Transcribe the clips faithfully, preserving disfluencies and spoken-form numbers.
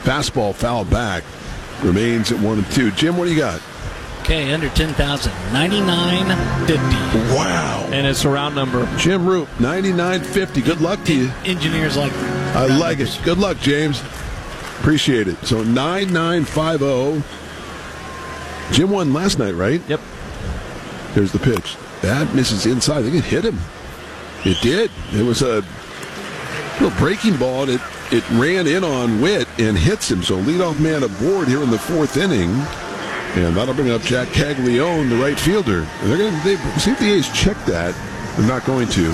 Fastball fouled back. Remains at one and two. Jim, what do you got? Okay, under ten thousand. ninety-nine fifty. Wow. And it's a round number. Jim Roop, ninety-nine fifty. Good luck to you. Engineers like I like it. Good luck, James. Appreciate it. So nine nine five zero. Jim won last night, right? Yep. There's the pitch. That misses inside. I think it hit him. It did. It was a little breaking ball, and it, it ran in on Witt and hits him. So leadoff man aboard here in the fourth inning. And that'll bring up Jack Caglione, the right fielder. And they're going to they, see if the A's check that. They're not going to.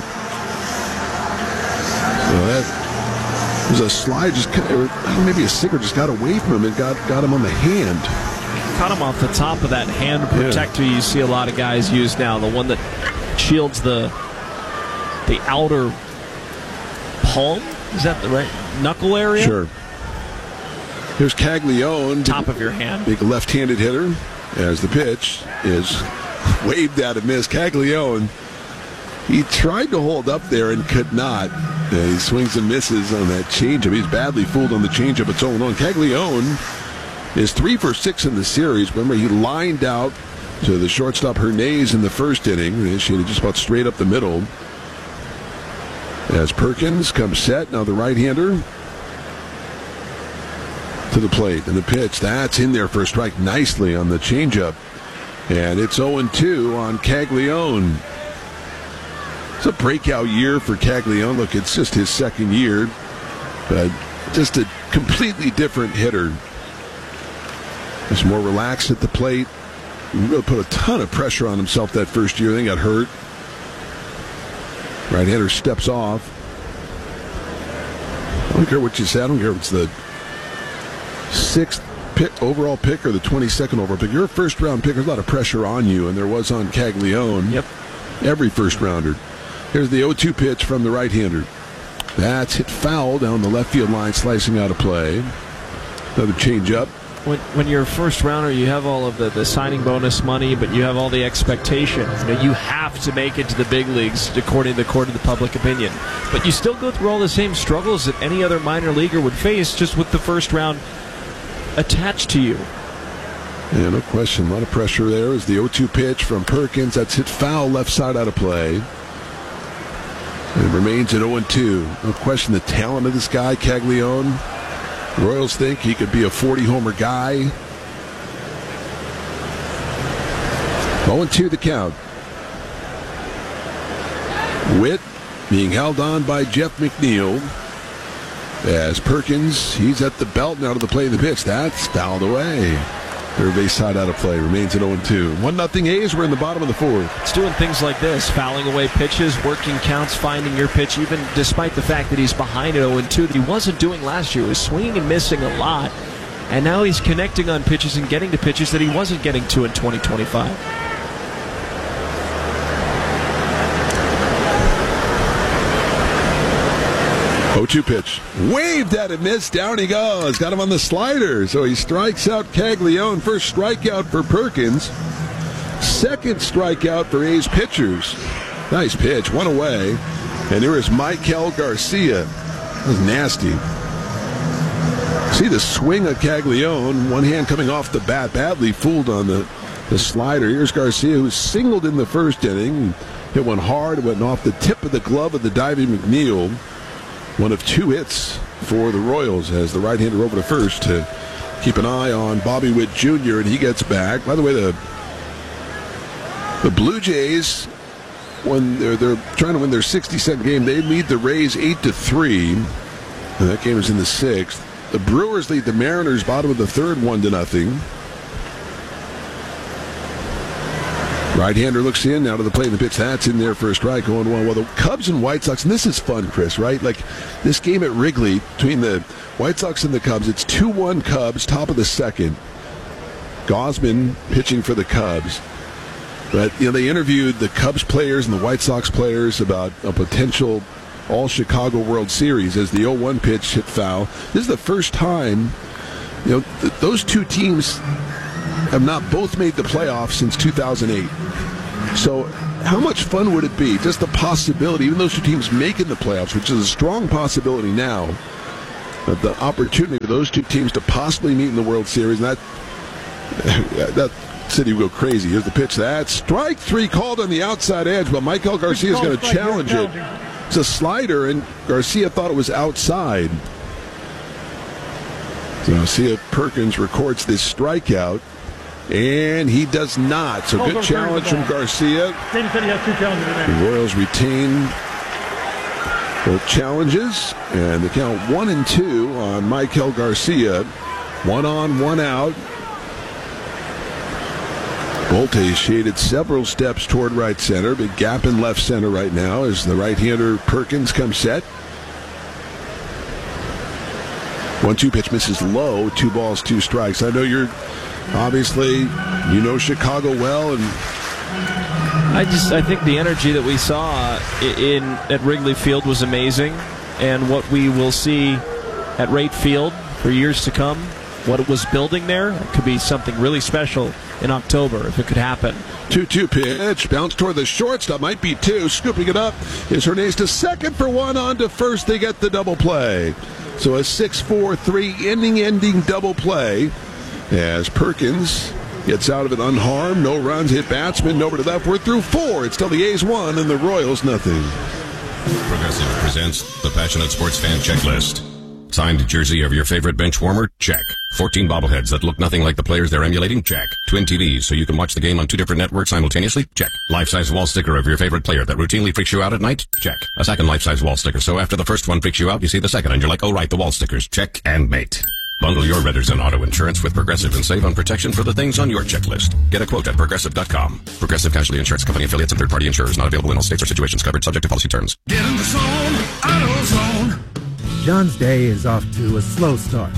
So that was a slide, just or maybe a sticker just got away from him and got, got him on the hand. Cut him off the top of that hand protector yeah. you see a lot of guys use now. The one that shields the the outer palm. Is that the right knuckle area? Sure. Here's Caglione. Top of your hand. Big left-handed hitter as the pitch is waved out and missed. Caglione, he tried to hold up there and could not. Uh, he swings and misses on that changeup. He's badly fooled on the changeup. It's oh and oh. Caglione is three for six in the series. Remember, he lined out to the shortstop Hernandez in the first inning. Initiated just about straight up the middle. As Perkins comes set. Now the right-hander to the plate, and the pitch, that's in there for a strike nicely on the changeup. And it's oh and two on Caglione. It's a breakout year for Caglione. Look, it's just his second year, but just a completely different hitter. He's more relaxed at the plate. He really put a ton of pressure on himself that first year, then got hurt. Right-hander steps off. I don't care what you say. I don't care if it's the sixth pick, overall pick or the twenty-second overall pick. You're a first-round pick. There's a lot of pressure on you, and there was on Caglione. Yep. Every first-rounder. Here's the oh two pitch from the right-hander. That's hit foul down the left field line, slicing out of play. Another change-up. When, when you're a first rounder, you have all of the, the signing bonus money, but you have all the expectation. You know, you have to make it to the big leagues according to the court of the public opinion. But you still go through all the same struggles that any other minor leaguer would face, just with the first round attached to you. Yeah, no question. A lot of pressure there. Is the oh two pitch from Perkins. That's hit foul, left side out of play. It remains at oh and two. No question the talent of this guy, Caglione. Royals think he could be a forty-homer guy. oh and two the count. Witt being held on by Jeff McNeil. As Perkins, he's at the belt now to the plate of the pitch. That's fouled away. Third base side out of play. Remains at oh and two. one nothing A's. We're in the bottom of the fourth. It's doing things like this, fouling away pitches, working counts, finding your pitch, even despite the fact that he's behind at oh and two that he wasn't doing last year. He was swinging and missing a lot. And now he's connecting on pitches and getting to pitches that he wasn't getting to in twenty twenty-five. oh two pitch. Waved at it, missed. Down he goes. Got him on the slider. So he strikes out Caglione. First strikeout for Perkins. Second strikeout for A's pitchers. Nice pitch. One away. And here is Maikel Garcia. That was nasty. See the swing of Caglione. One hand coming off the bat. Badly fooled on the, the slider. Here's Garcia, who singled in the first inning. Hit one hard. It went off the tip of the glove of the diving McNeil. One of two hits for the Royals as the right-hander over to first to keep an eye on Bobby Witt Junior, and he gets back. By the way, the the Blue Jays, when they're, they're trying to win their sixty-second game, they lead the Rays eight to three. And that game is in the sixth. The Brewers lead the Mariners bottom of the third one to nothing. Right-hander looks in, out of the plate in the pitch. That's in there for a strike, going one. Well, the Cubs and White Sox, and this is fun, Chris, right? Like this game at Wrigley between the White Sox and the Cubs, it's two one Cubs, top of the second. Gausman pitching for the Cubs. But, you know, they interviewed the Cubs players and the White Sox players about a potential all-Chicago World Series as the oh one pitch hit foul. This is the first time, you know, th- those two teams have not both made the playoffs since two thousand eight. So how much fun would it be? Just the possibility, even those two teams making the playoffs, which is a strong possibility now, uh, the opportunity for those two teams to possibly meet in the World Series. And that, that city will go crazy. Here's the pitch. That's strike three called on the outside edge, but Michael Garcia is going to challenge it. It's a slider, and Garcia thought it was outside. So see if Perkins records this strikeout, and he does not. So good challenge from Garcia. The Royals retain both challenges, and the count one and two on Michael Garcia. One on, one out. Volte shaded several steps toward right center. Big gap in left center right now as the right-hander Perkins comes set. one two pitch misses low. Two balls, two strikes. I know you're obviously, you know Chicago well, and I just I think the energy that we saw in at Wrigley Field was amazing, and what we will see at Wright Field for years to come, what it was building there, it could be something really special in October if it could happen. two two pitch, bounce toward the shortstop, might be two. Scooping it up is Hernandez to second for one, on to first. They get the double play. So a six four three inning-ending double play as Perkins gets out of it unharmed. No runs, hit batsman, over to left. We're through four. It's still the A's one and the Royals nothing. Progressive presents the Passionate Sports Fan Checklist. Signed jersey of your favorite bench warmer? Check. fourteen bobbleheads that look nothing like the players they're emulating? Check. Twin T Vs so you can watch the game on two different networks simultaneously? Check. Life-size wall sticker of your favorite player that routinely freaks you out at night? Check. A second life-size wall sticker so after the first one freaks you out, you see the second and you're like, oh right, the wall stickers. Check and mate. Bundle your renters and auto insurance with Progressive and save on protection for the things on your checklist. Get a quote at Progressive dot com. Progressive Casualty Insurance Company affiliates and third-party insurers not available in all states or situations covered subject to policy terms. Get in the zone, auto zone. John's day is off to a slow start.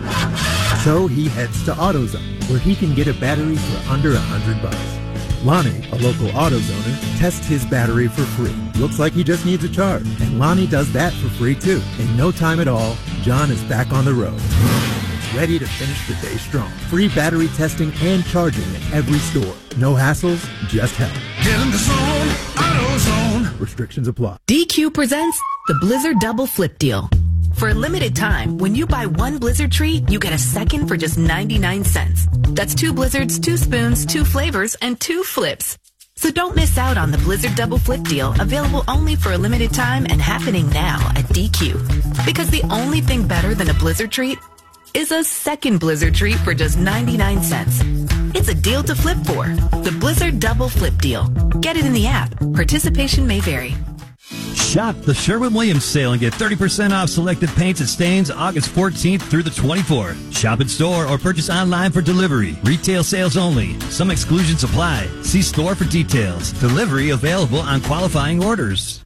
So he heads to AutoZone, where he can get a battery for under a hundred bucks. Lonnie, a local AutoZoner, tests his battery for free. Looks like he just needs a charge. And Lonnie does that for free too. In no time at all, John is back on the road. Ready to finish the day strong. Free battery testing and charging at every store. No hassles, just help. Get in the zone, AutoZone. Restrictions apply. D Q presents the Blizzard Double Flip Deal. For a limited time, when you buy one Blizzard treat, you get a second for just ninety-nine cents. That's two Blizzards, two spoons, two flavors, and two flips. So don't miss out on the Blizzard Double Flip Deal, available only for a limited time and happening now at D Q. Because the only thing better than a Blizzard treat is a second Blizzard treat for just ninety-nine cents. It's a deal to flip for. The Blizzard Double Flip Deal. Get it in the app. Participation may vary. Shop the Sherwin-Williams sale and get thirty percent off selected paints and stains August fourteenth through the twenty-fourth. Shop in store or purchase online for delivery. Retail sales only. Some exclusions apply. See store for details. Delivery available on qualifying orders.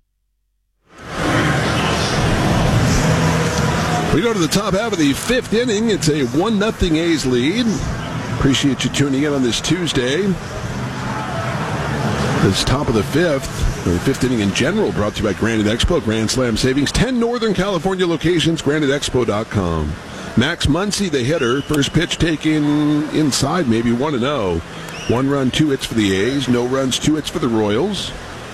We go to the top half of the fifth inning. It's a one nothing A's lead. Appreciate you tuning in on this Tuesday. This top of the fifth, or the fifth inning in general, brought to you by Granite Expo. Grand Slam savings, ten Northern California locations, granite expo dot com. Max Muncy, the hitter, first pitch taken inside, maybe one and oh. One run, two hits for the A's, no runs, two hits for the Royals.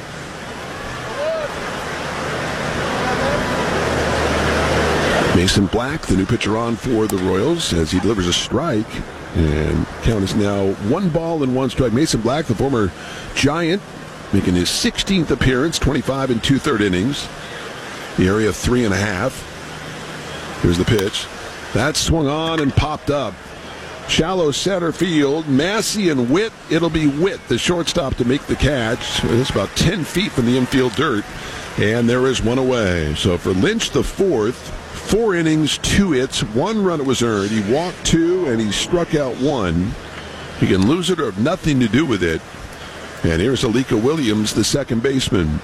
Mason Black, the new pitcher on for the Royals, as he delivers a strike. And count is now one ball and one strike. Mason Black, the former Giant, making his sixteenth appearance, twenty-five and two-third innings. The area of three and a half. Here's the pitch. That swung on and popped up. Shallow center field. Massey and Witt. It'll be Witt, the shortstop, to make the catch. It's about ten feet from the infield dirt. And there is one away. So for Lynch, the fourth. Four innings, two hits, one run it was earned. He walked two and he struck out one. He can lose it or have nothing to do with it. And here's Alika Williams, the second baseman.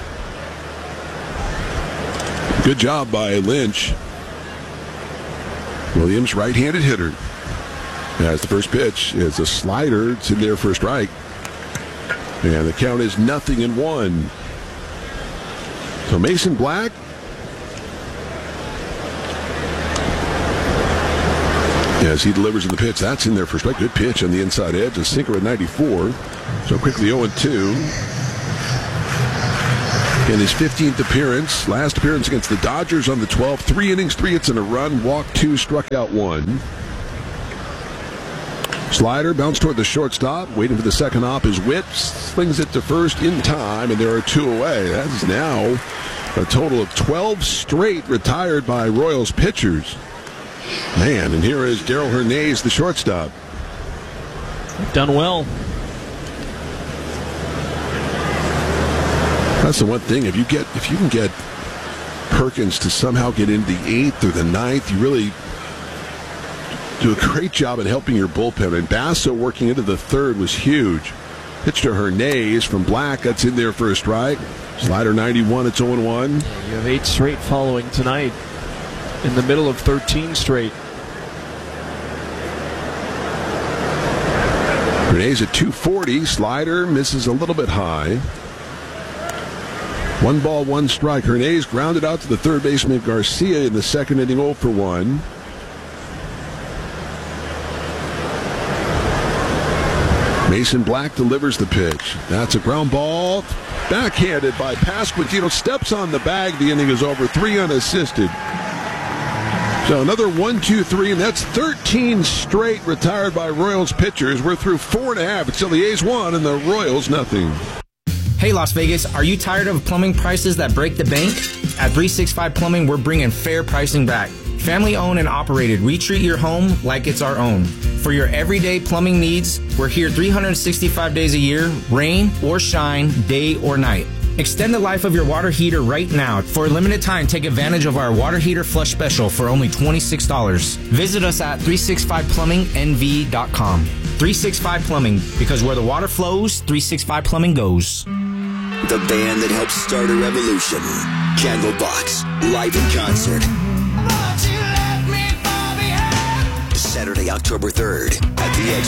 Good job by Lynch. Williams, right-handed hitter. As the first pitch is a slider. It's in there for a strike. And the count is nothing in one. So Mason Black, as he delivers in the pitch, that's in there for a strike. Good pitch on the inside edge, a sinker at ninety-four. So quickly oh and two. In his fifteenth appearance, last appearance against the Dodgers on the twelfth, three innings, three hits and a run, walked two, struck out one. Slider bounced toward the shortstop, waiting for the second op. His whip slings it to first in time, and there are two away. That is now a total of twelve straight retired by Royals pitchers. Man, and here is Darrell Hernandez, the shortstop. Done well. That's the one thing. If you get, if you can get Perkins to somehow get into the eighth or the ninth, you really do a great job at helping your bullpen. And Basso working into the third was huge. Pitch to Hernandez from Black. That's in there for a strike. Slider ninety-one. It's oh and one. You have eight straight following tonight. In the middle of thirteen straight. Hernandez at two forty. Slider misses a little bit high. One ball, one strike. Hernandez grounded out to the third baseman Garcia in the second inning, oh for one. Mason Black delivers the pitch. That's a ground ball. Backhanded by Pasquantino. Steps on the bag. The inning is over. Three unassisted. So another one, two, three, and that's thirteen straight retired by Royals pitchers. We're through four and a half. It's still the A's one and the Royals nothing. Hey Las Vegas, are you tired of plumbing prices that break the bank? At three sixty-five Plumbing, we're bringing fair pricing back. Family owned and operated, we treat your home like it's our own. For your everyday plumbing needs, we're here three hundred sixty-five days a year, rain or shine, day or night. Extend the life of your water heater right now. For a limited time, take advantage of our water heater flush special for only twenty-six dollars. Visit us at three sixty-five plumbing N V dot com. three sixty-five Plumbing, because where the water flows, three sixty-five Plumbing goes. The band that helped start a revolution. Candlebox, live in concert. Saturday, October third, at the Edge